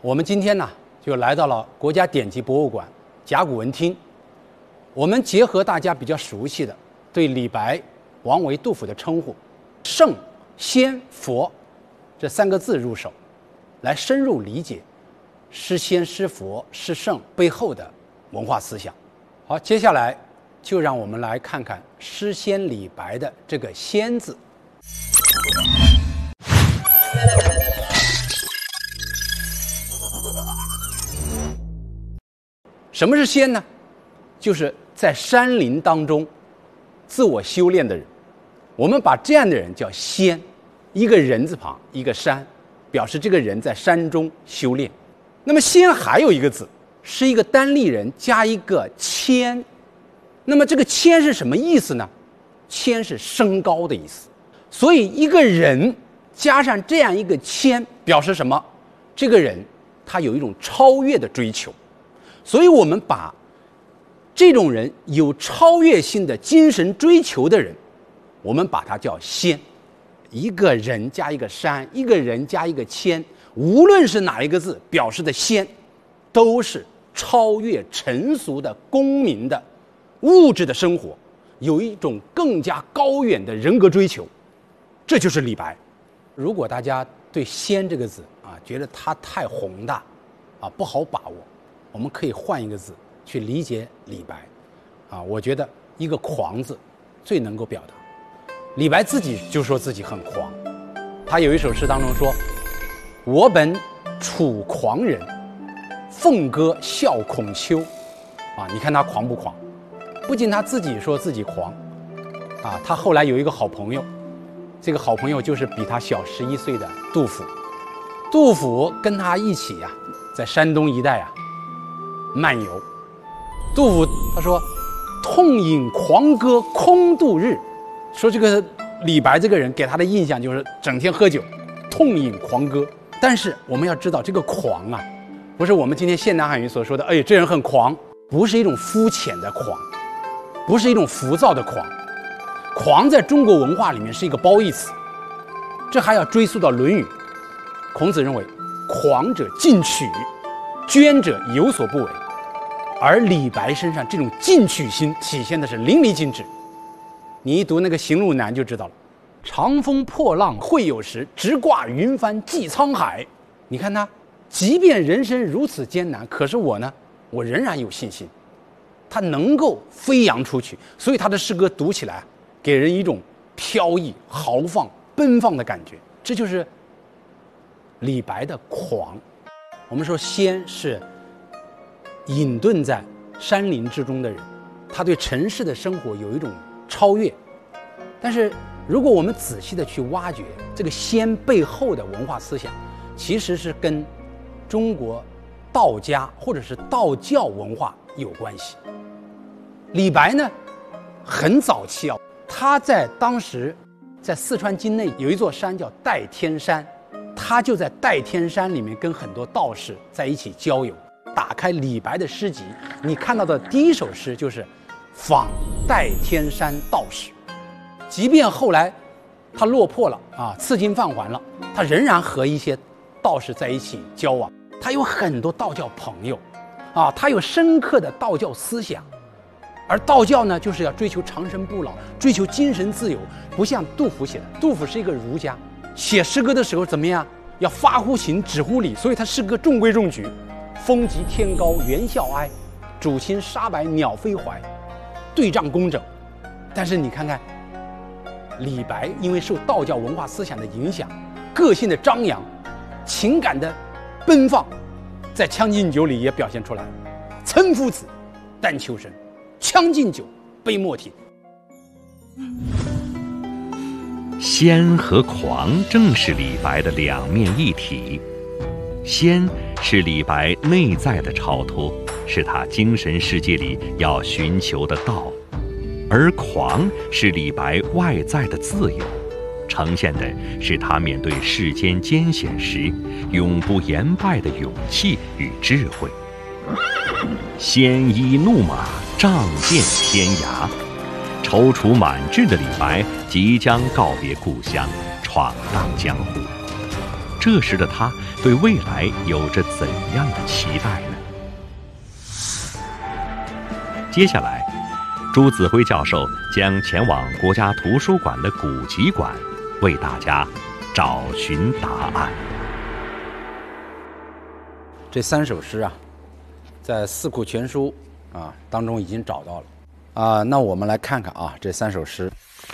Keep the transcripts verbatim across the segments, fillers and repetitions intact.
我们今天呢，就来到了国家典籍博物馆甲骨文厅。我们结合大家比较熟悉的对李白、王维、杜甫的称呼“圣、仙、佛”这三个字入手，来深入理解诗仙、诗佛、诗圣背后的文化思想。好，接下来就让我们来看看诗仙李白的这个“仙”字。什么是仙呢？就是在山林当中自我修炼的人。我们把这样的人叫仙，一个人字旁，一个山，表示这个人在山中修炼。那么仙还有一个字，是一个单立人加一个谦。那么这个谦是什么意思呢？谦是升高的意思。所以一个人加上这样一个谦，表示什么？这个人他有一种超越的追求。所以我们把这种人有超越性的精神追求的人，我们把他叫仙。一个人加一个山，一个人加一个谦，无论是哪一个字表示的仙，都是超越尘俗的公民的物质的生活，有一种更加高远的人格追求。这就是李白。如果大家对仙这个字啊觉得它太宏大啊不好把握，我们可以换一个字去理解李白啊，我觉得一个狂字最能够表达。李白自己就说自己很狂，他有一首诗当中说：我本楚狂人，凤歌笑孔丘。啊，你看他狂不狂？不仅他自己说自己狂啊，他后来有一个好朋友，这个好朋友就是比他小十一岁的杜甫。杜甫跟他一起呀、啊，在山东一带啊漫游。杜甫他说：痛饮狂歌空度日。说这个李白这个人给他的印象就是整天喝酒，痛饮狂歌。但是我们要知道，这个狂啊，不是我们今天现代汉语所说的哎这人很狂，不是一种肤浅的狂，不是一种浮躁的狂。狂在中国文化里面是一个褒义词，这还要追溯到《论语》。孔子认为狂者进取，捐者有所不为。而李白身上这种进取心体现的是淋漓尽致。你一读那个《行路难》就知道了：长风破浪会有时，直挂云帆济沧海。你看他，即便人生如此艰难，可是我呢，我仍然有信心，他能够飞扬出去。所以他的诗歌读起来给人一种飘逸、豪放、奔放的感觉。这就是李白的狂。我们说仙是隐遁在山林之中的人，他对尘世的生活有一种超越。但是如果我们仔细的去挖掘这个仙背后的文化思想，其实是跟中国道家或者是道教文化有关系。李白呢很早期啊，他在当时在四川境内有一座山叫代天山，他就在代天山里面跟很多道士在一起交友。打开李白的诗集，你看到的第一首诗就是访代天山道士。即便后来他落魄了啊，赐金放还了，他仍然和一些道士在一起交往。他有很多道教朋友啊，他有深刻的道教思想。而道教呢，就是要追求长生不老，追求精神自由，不像杜甫写的。杜甫是一个儒家，写诗歌的时候怎么样？要发乎情，止乎礼，所以他诗歌中规中矩。风急天高猿啸哀，渚清沙白鸟飞怀，对仗工整。但是你看看李白，因为受道教文化思想的影响，个性的张扬，情感的奔放，在《将进酒》里也表现出来了。岑夫子，但求生，将进酒，杯莫停。 仙和狂正是李白的两面一体。仙是李白内在的超脱，是他精神世界里要寻求的道；而狂是李白外在的自由，呈现的是他面对世间艰险时永不言败的勇气与智慧。鲜衣怒马，仗剑天涯。踌躇满志的李白即将告别故乡，闯荡江湖。 这时的他对未来有着怎样的期待呢？接下来，朱子辉教授将前往国家图书馆的古籍馆，为大家找寻答案。 这三首诗啊，在《四库全书》啊当中已经找到了啊。那我们来看看啊，这三首诗。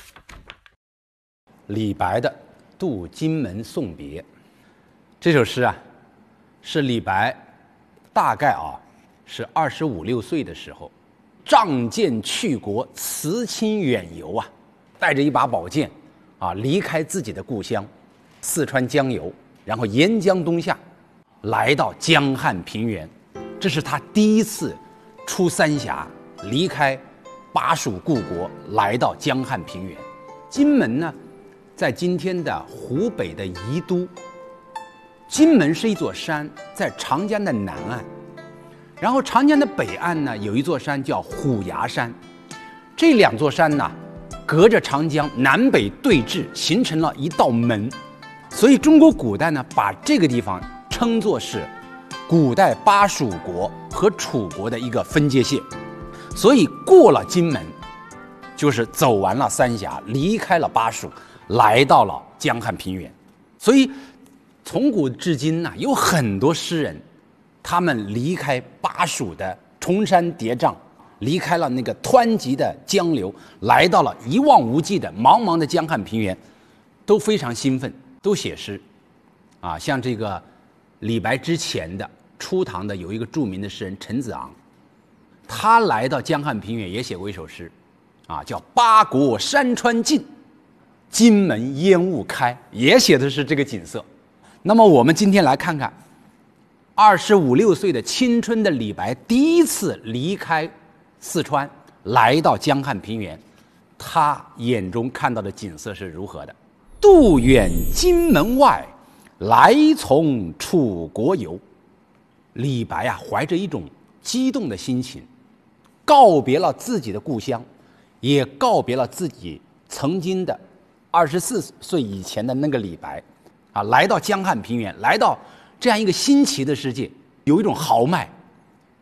李白的《渡荆门送别》这首诗啊，是李白大概啊是二十五六岁的时候，仗剑去国，辞亲远游啊，带着一把宝剑啊，离开自己的故乡四川江油，然后沿江东下，来到江汉平原。这是他第一次出三峡，离开巴蜀故国，来到江汉平原。荆门呢，在今天的湖北的宜都。荆门是一座山，在长江的南岸。然后长江的北岸呢，有一座山叫虎牙山。这两座山呢，隔着长江南北对峙，形成了一道门。所以中国古代呢，把这个地方称作是古代巴蜀国和楚国的一个分界线。所以过了荆门，就是走完了三峡，离开了巴蜀，来到了江汉平原。所以从古至今呢，有很多诗人，他们离开巴蜀的崇山叠嶂，离开了那个湍急的江流，来到了一望无际的茫茫的江汉平原，都非常兴奋，都写诗啊。像这个李白之前的初唐的有一个著名的诗人陈子昂，他来到江汉平原也写过一首诗啊，叫八国山川尽，荆门烟雾开，也写的是这个景色。那么我们今天来看看二十五六岁的青春的李白第一次离开四川来到江汉平原，他眼中看到的景色是如何的。渡远荆门外，来从楚国游。李白啊，怀着一种激动的心情，告别了自己的故乡，也告别了自己曾经的二十四岁以前的那个李白啊，来到江汉平原，来到这样一个新奇的世界，有一种豪迈，